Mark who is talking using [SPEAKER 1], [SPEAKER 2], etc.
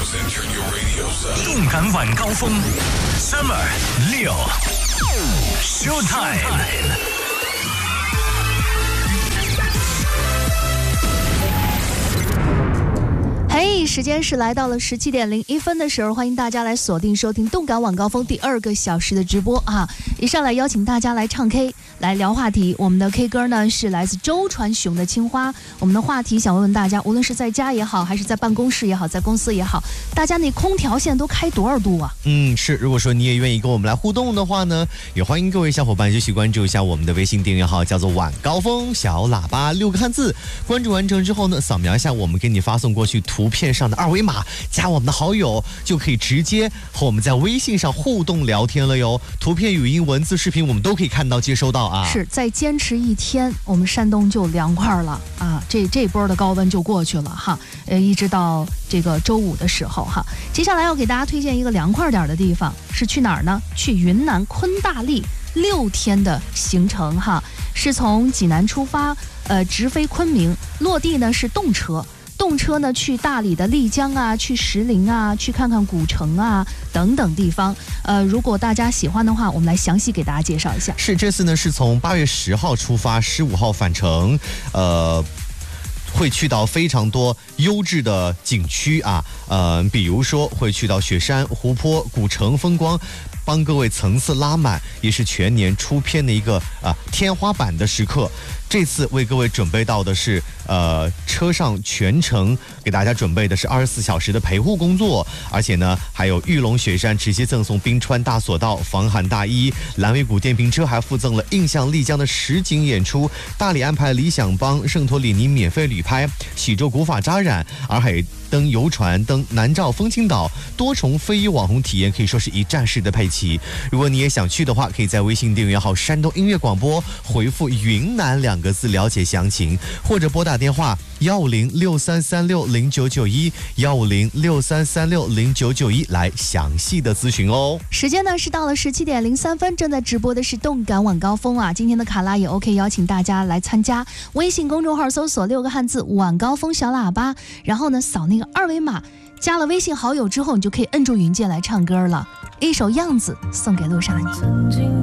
[SPEAKER 1] 动感晚高峰 Summer 6 Showtime。
[SPEAKER 2] 嘿，时间是来到了17点01分的时候，欢迎大家来锁定收听动感晚高峰第2个小时的直播啊！一上来邀请大家来唱 K， 来聊话题。我们的 K 歌呢是来自周传雄的《青花》。我们的话题想问问大家，无论是在家也好，还是在办公室也好，在公司也好，大家那空调现在都开多少度啊？
[SPEAKER 3] 是。如果说你也愿意跟我们来互动的话呢，也欢迎各位小伙伴继续关注一下我们的微信订阅号，叫做晚高峰小喇叭6个汉字。关注完成之后呢，扫描一下我们给你发送过去图片上的2维码，加我们的好友，就可以直接和我们在微信上互动聊天了哟。图片、语音、文字、视频我们都可以看到、接收到啊。
[SPEAKER 2] 是，再坚持1天，我们山东就凉快了啊！这波的高温就过去了哈，一直到这个周5的时候哈。接下来要给大家推荐一个凉快点的地方，是去哪儿呢？去云南昆大丽6天的行程哈，是从济南出发，直飞昆明，落地呢是动车。动车呢去大理的丽江啊，去石林啊，去看看古城啊等等地方。如果大家喜欢的话，我们来详细给大家介绍一下。
[SPEAKER 3] 是，这次呢是从8月10号出发，15号返程，会去到非常多优质的景区啊，比如说会去到雪山、湖泊、古城风光，帮各位层次拉满，也是全年出片的一个天花板的时刻。这次为各位准备到的是车上全程给大家准备的是24小时的陪护工作，而且呢还有玉龙雪山直接赠送冰川大索道、防寒大衣，蓝尾谷电瓶车还附赠了印象丽江的实景演出，大理安排理想帮、圣托里尼免费旅拍，喜洲古法扎染，洱海登游船登南诏风情岛，多重非遗网红体验可以说是一站式的配齐。如果你也想去的话，可以在微信订阅号山东音乐广播回复云南2个字了解详情，或者拨打电话15063360991，15063360991来详细的咨询哦。
[SPEAKER 2] 时间呢是到了17点03分，正在直播的是动感晚高峰啊。今天的卡拉也 OK， 邀请大家来参加。微信公众号搜索6个汉字晚高峰小喇叭，然后呢扫那个2维码，加了微信好友之后，你就可以摁住云键来唱歌了。一首样子送给路上的你。